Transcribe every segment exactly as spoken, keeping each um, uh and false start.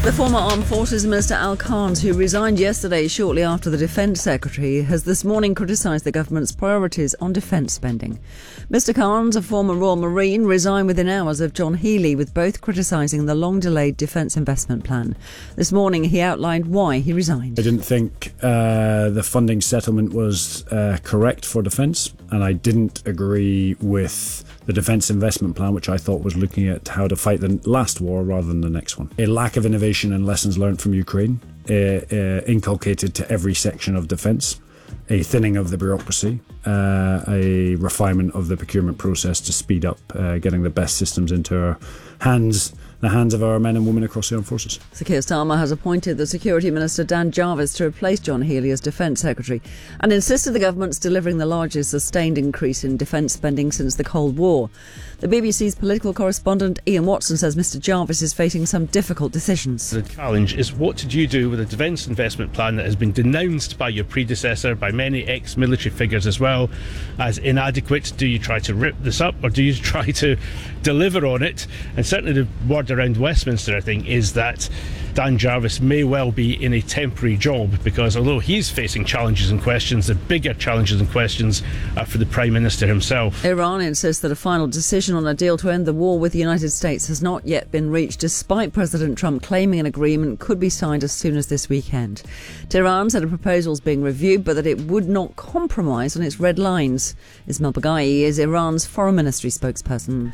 The former Armed Forces Minister Al Carnes, who resigned yesterday shortly after the Defence Secretary, has this morning criticised the government's priorities on defence spending. Mister Carnes, a former Royal Marine, resigned within hours of John Healey, with both criticising the long-delayed defence investment plan. This morning he outlined why he resigned. I didn't think uh, the funding settlement was uh, correct for defence, and I didn't agree with the defence investment plan, which I thought was looking at how to fight the last war rather than the next one. A lack of innovation and lessons learned from Ukraine, uh, uh, inculcated to every section of defence, a thinning of the bureaucracy, uh, a refinement of the procurement process to speed up uh, getting the best systems into our hands, the hands of our men and women across the armed forces. Sir Keir Starmer has appointed the Security Minister Dan Jarvis to replace John Healey as Defence Secretary and insisted the government's delivering the largest sustained increase in defence spending since the Cold War. The B B C's political correspondent Ian Watson says Mr Jarvis is facing some difficult decisions. The challenge is, what did you do with a defence investment plan that has been denounced by your predecessor, by many ex-military figures as well, as inadequate? Do you try to rip this up, or do you try to deliver on it? And certainly the word around Westminster, I think, is that Dan Jarvis may well be in a temporary job, because although he's facing challenges and questions, the bigger challenges and questions are for the Prime Minister himself. Iran insists that a final decision on a deal to end the war with the United States has not yet been reached, despite President Trump claiming an agreement could be signed as soon as this weekend. Tehran said a proposal is being reviewed, but that it would not compromise on its red lines. Ismail Baghai is Iran's foreign ministry spokesperson.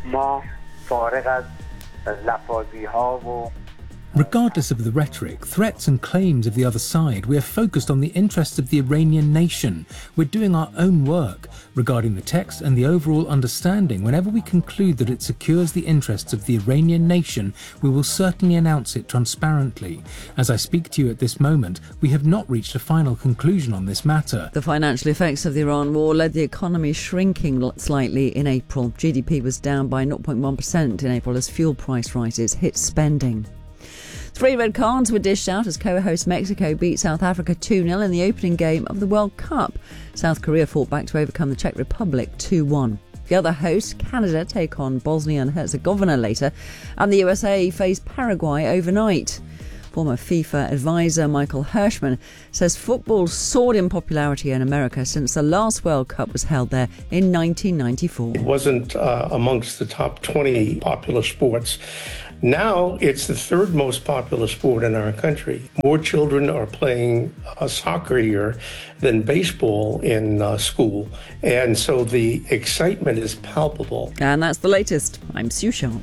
Regardless of the rhetoric, threats and claims of the other side, we are focused on the interests of the Iranian nation. We're doing our own work regarding the text and the overall understanding. Whenever we conclude that it secures the interests of the Iranian nation, we will certainly announce it transparently. As I speak to you at this moment, we have not reached a final conclusion on this matter. The financial effects of the Iran war led the economy shrinking slightly in April. G D P was down by zero point one percent in April as fuel price rises hit spending. Three red cards were dished out as co-host Mexico beat South Africa two nil in the opening game of the World Cup. South Korea fought back to overcome the Czech Republic two one. The other hosts, Canada, take on Bosnia and Herzegovina later, and the U S A face Paraguay overnight. Former FIFA advisor Michael Hirschman says football soared in popularity in America since the last World Cup was held there in nineteen ninety-four. It wasn't uh, amongst the top twenty popular sports. Now it's the third most popular sport in our country. More children are playing uh, soccer here than baseball in uh, school. And so the excitement is palpable. And that's the latest. I'm Sue Sharp.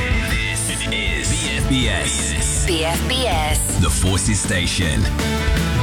This is B F B S. B F B S. The Forces Station.